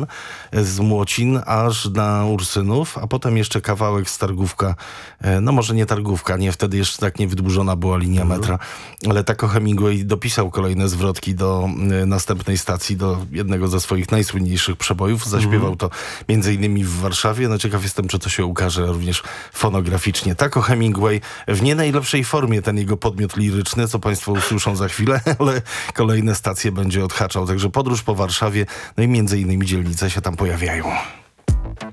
Młocin, z Młocin aż na Ursynów, a potem jeszcze kawałek z Targówka, no może nie Targówka, nie, wtedy jeszcze tak nie wydłużona była linia metra, ale tak Hemingway dopisał kolejne zwrotki do następnej stacji, do jednego ze swoich najsłynniejszych przebojów. Zaśpiewał to między innymi w Warszawie. No ciekaw jestem, czy to się ukaże również fonograficznie. Tak Hemingway w nie najlepszej formie, ten jego podmiot liryczny, co państwo usłyszą za chwilę, ale kolejne stacje będzie odhaczał. Także podróż po Warszawie, no i między innymi dzielnice się tam pojawiają.